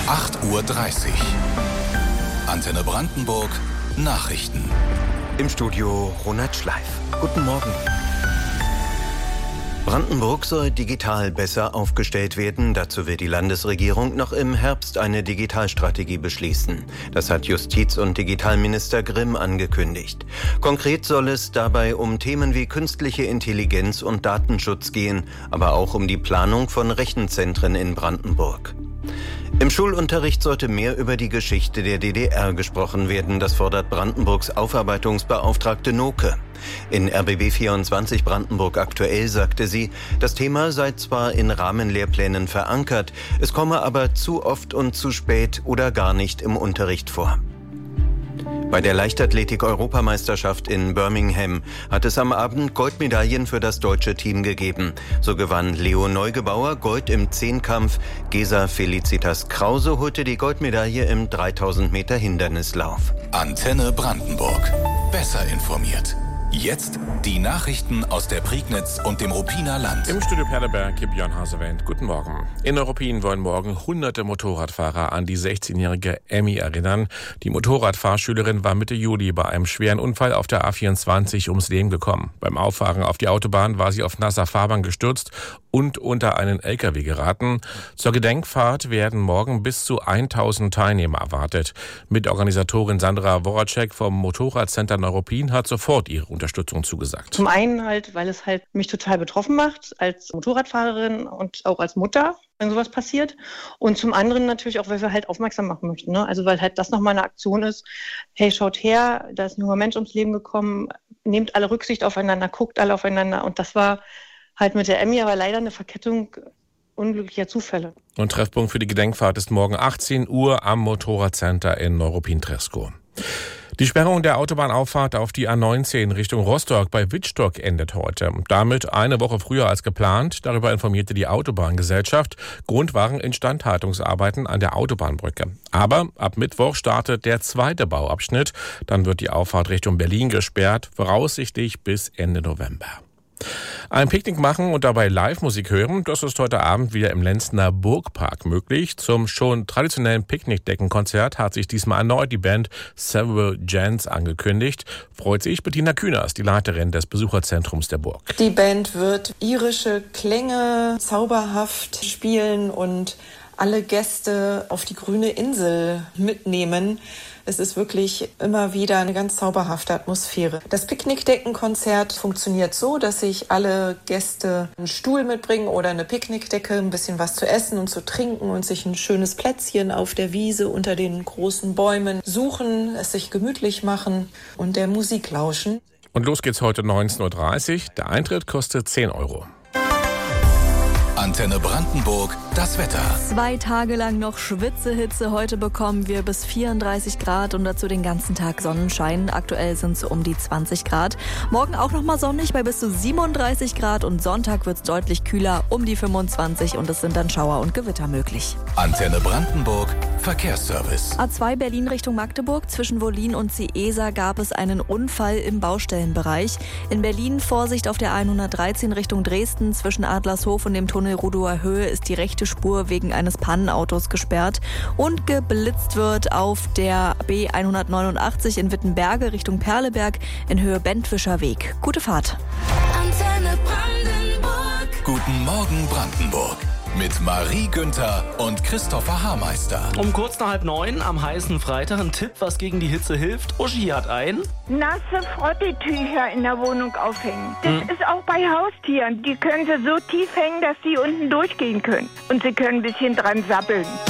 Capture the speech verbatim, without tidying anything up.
acht Uhr dreißig. Antenne Brandenburg, Nachrichten. Im Studio Ronald Schleif. Guten Morgen. Brandenburg soll digital besser aufgestellt werden. Dazu will die Landesregierung noch im Herbst eine Digitalstrategie beschließen. Das hat Justiz- und Digitalminister Grimm angekündigt. Konkret soll es dabei um Themen wie künstliche Intelligenz und Datenschutz gehen, aber auch um die Planung von Rechenzentren in Brandenburg. Im Schulunterricht sollte mehr über die Geschichte der D D R gesprochen werden. Das fordert Brandenburgs Aufarbeitungsbeauftragte Noke. In R B B vierundzwanzig Brandenburg aktuell sagte sie, das Thema sei zwar in Rahmenlehrplänen verankert, es komme aber zu oft und zu spät oder gar nicht im Unterricht vor. Bei der Leichtathletik-Europameisterschaft in Birmingham hat es am Abend Goldmedaillen für das deutsche Team gegeben. So gewann Leo Neugebauer Gold im Zehnkampf. Gesa Felicitas Krause holte die Goldmedaille im dreitausend Meter Hindernislauf. Antenne Brandenburg. Besser informiert. Jetzt die Nachrichten aus der Prignitz und dem Ruppiner Land. Im Studio Perleberg, Björn Hasewend. Guten Morgen. In Ruppin wollen morgen hunderte Motorradfahrer an die sechzehnjährige Emmy erinnern. Die Motorradfahrschülerin war Mitte Juli bei einem schweren Unfall auf der A vierundzwanzig ums Leben gekommen. Beim Auffahren auf die Autobahn war sie auf nasser Fahrbahn gestürzt und unter einen L K W geraten. Zur Gedenkfahrt werden morgen bis zu tausend Teilnehmer erwartet. Mitorganisatorin Sandra Woracek vom Motorradcenter Neuruppin hat sofort ihre Unterstützung zugesagt. Zum einen halt, weil es halt mich total betroffen macht, als Motorradfahrerin und auch als Mutter, wenn sowas passiert. Und zum anderen natürlich auch, weil wir halt aufmerksam machen möchten. Ne? Also weil halt das nochmal eine Aktion ist. Hey, schaut her, da ist ein junger Mensch ums Leben gekommen. Nehmt alle Rücksicht aufeinander, guckt alle aufeinander. Und das war halt mit der Emmy aber leider eine Verkettung unglücklicher Zufälle. Und Treffpunkt für die Gedenkfahrt ist morgen achtzehn Uhr am Motorradcenter in Neuruppin-Treskow. Die Sperrung der Autobahnauffahrt auf die A neunzehn Richtung Rostock bei Wittstock endet heute. Damit eine Woche früher als geplant. Darüber informierte die Autobahngesellschaft. Grund waren Instandhaltungsarbeiten an der Autobahnbrücke. Aber ab Mittwoch startet der zweite Bauabschnitt. Dann wird die Auffahrt Richtung Berlin gesperrt, voraussichtlich bis Ende November. Ein Picknick machen und dabei Live-Musik hören, das ist heute Abend wieder im Lenzner Burgpark möglich. Zum schon traditionellen Picknickdeckenkonzert hat sich diesmal erneut die Band Several Gents angekündigt. Freut sich Bettina Kühners, die Leiterin des Besucherzentrums der Burg. Die Band wird irische Klänge zauberhaft spielen und alle Gäste auf die grüne Insel mitnehmen. Es ist wirklich immer wieder eine ganz zauberhafte Atmosphäre. Das Picknickdeckenkonzert funktioniert so, dass sich alle Gäste einen Stuhl mitbringen oder eine Picknickdecke, ein bisschen was zu essen und zu trinken und sich ein schönes Plätzchen auf der Wiese unter den großen Bäumen suchen, es sich gemütlich machen und der Musik lauschen. Und los geht's heute neunzehn Uhr dreißig. Der Eintritt kostet zehn Euro. Antenne Brandenburg, das Wetter. Zwei Tage lang noch Schwitzehitze. Heute bekommen wir bis vierunddreißig Grad und dazu den ganzen Tag Sonnenschein. Aktuell sind es um die zwanzig Grad. Morgen auch noch mal sonnig bei bis zu siebenunddreißig Grad und Sonntag wird es deutlich kühler, um die fünfundzwanzig und es sind dann Schauer und Gewitter möglich. Antenne Brandenburg, Verkehrsservice. A zwei Berlin Richtung Magdeburg. Zwischen Wollin und Ciesa gab es einen Unfall im Baustellenbereich. In Berlin Vorsicht auf der hundertdreizehn Richtung Dresden. Zwischen Adlershof und dem Tunnel Rudower Höhe ist die rechte Spur wegen eines Pannenautos gesperrt und geblitzt wird auf der B hundertneunundachtzig in Wittenberge Richtung Perleberg in Höhe Bentwischer Weg. Gute Fahrt. Antenne Brandenburg. Guten Morgen Brandenburg. Mit Marie Günther und Christopher Haarmeister. Um kurz nach halb neun am heißen Freitag ein Tipp, was gegen die Hitze hilft. Uschi hat ein. Nasse Frottitücher in der Wohnung aufhängen. Das Hm. ist auch bei Haustieren. Die können sie so tief hängen, dass die unten durchgehen können. Und sie können ein bisschen dran sabbeln.